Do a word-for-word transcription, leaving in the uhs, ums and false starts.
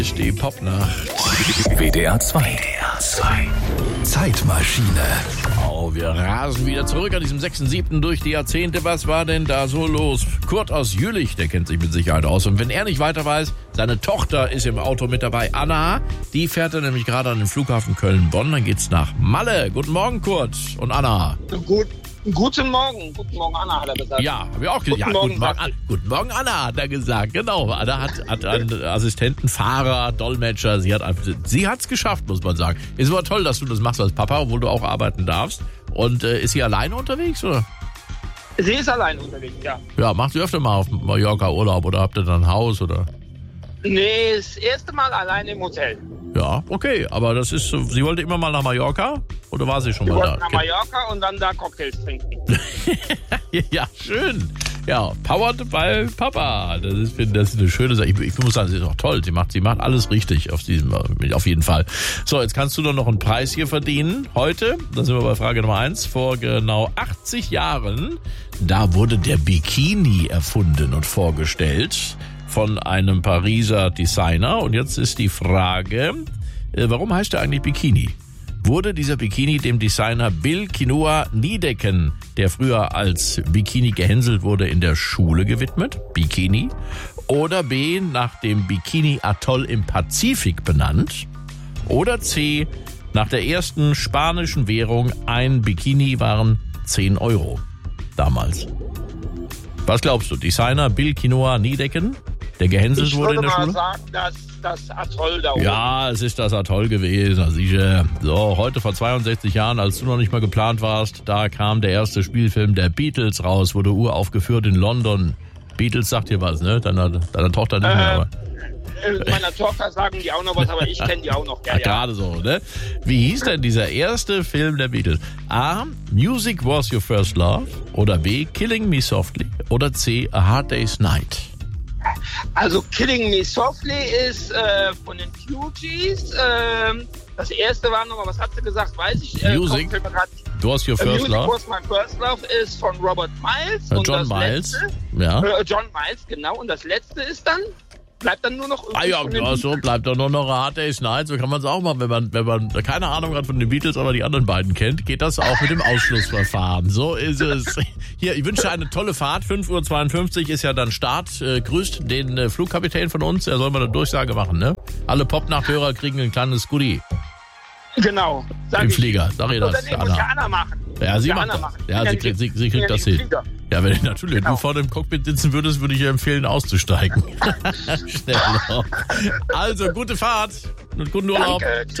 Die Popnacht. W D R zwei. Zeitmaschine. Oh, wir rasen wieder zurück an diesem sechsten siebten durch die Jahrzehnte. Was war denn da so los? Kurt aus Jülich, der kennt sich mit Sicherheit aus. Und wenn er nicht weiter weiß, seine Tochter ist im Auto mit dabei. Anna, die fährt er nämlich gerade an den Flughafen Köln-Bonn. Dann geht's nach Malle. Guten Morgen, Kurt und Anna. Gut. Guten Morgen. Guten Morgen, Anna, hat er gesagt. Ja, habe ich auch gesagt. Guten, ja, Morgen, guten, Morgen, An- guten Morgen, Anna, hat er gesagt. Genau, Anna hat, hat einen Assistenten, Fahrer, Dolmetscher. Sie hat einfach, sie hat's geschafft, muss man sagen. Ist aber toll, dass du das machst als Papa, obwohl du auch arbeiten darfst. Und äh, ist sie alleine unterwegs, oder? Sie ist allein unterwegs, ja. Ja, macht sie öfter mal auf Mallorca Urlaub oder habt ihr dann ein Haus, oder? Nee, das erste Mal allein im Hotel. Ja, okay, aber das ist, sie wollte immer mal nach Mallorca oder war sie schon Wir mal wollten da? nach Mallorca und dann da Cocktails trinken. Ja, schön. Ja, powered by Papa. Das ist, das ist eine schöne Sache. Ich, ich muss sagen, sie ist auch toll. Sie macht, sie macht alles richtig auf diesem, auf jeden Fall. So, jetzt kannst du doch noch einen Preis hier verdienen. Heute, da sind wir bei Frage Nummer eins, vor genau achtzig Jahren, da wurde der Bikini erfunden und vorgestellt von einem Pariser Designer. Und jetzt ist die Frage, warum heißt er eigentlich Bikini? Wurde dieser Bikini dem Designer Bill Quinoa Niedecken, der früher als Bikini gehänselt wurde, in der Schule gewidmet? Bikini. Oder B, nach dem Bikini-Atoll im Pazifik benannt? Oder C, nach der ersten spanischen Währung, ein Bikini waren zehn Euro. Damals. Was glaubst du? Designer Bill Quinoa Niedecken, der gehänselt Ich wurde in würde der mal Schule? sagen, dass das Atoll da oben. Ja, es ist das Atoll gewesen, sicher. So, heute vor zweiundsechzig Jahren, als du noch nicht mal geplant warst, da kam der erste Spielfilm der Beatles raus, wurde uraufgeführt in London. Beatles sagt dir was, ne? Deiner, deiner Tochter nicht mehr, aber... Äh, meiner Tochter sagen die auch noch was, aber ich kenne die auch noch. Ja, Ja, ja. gerade so, ne? Wie hieß denn dieser erste Film der Beatles? A. Music Was Your First Love? Oder B. Killing Me Softly? Oder C. A Hard Day's Night? Also Killing Me Softly ist äh, von den Fugees. Ähm, das erste war nochmal, was hat sie gesagt, weiß ich. Äh, Music kommt grad, Was Your äh, First Music Love? Was My First Love ist von Robert Miles. Äh, und John das Miles. Letzte, Ja. äh, John Miles, genau. Und das letzte ist dann, bleibt dann nur noch Ah ja, von den ja, so bleibt doch nur noch A Hard Day's Night. So kann man es auch machen, wenn man, wenn man keine Ahnung hat von den Beatles, aber die anderen beiden kennt, geht das auch mit dem Ausschlussverfahren. So ist es. Hier, ich wünsche eine tolle Fahrt. fünf Uhr zweiundfünfzig ist ja dann Start. Äh, grüßt den äh, Flugkapitän von uns. Er soll mal eine Durchsage machen, ne? Alle Popnachthörer kriegen ein kleines Goodie Genau. Sag im ich. Flieger. Sag ihr das, Oder nee, muss ja Anna. Anna machen. Ja, sie Ja, macht Anna das. machen. Ja, Ja, sie die- kriegt, sie, sie kriegt ja, das die hin. Flieger. Ja, wenn natürlich Genau. du vor dem Cockpit sitzen würdest, würde ich dir empfehlen, auszusteigen. Schnell noch. Also, gute Fahrt und guten Urlaub. Danke. Ciao.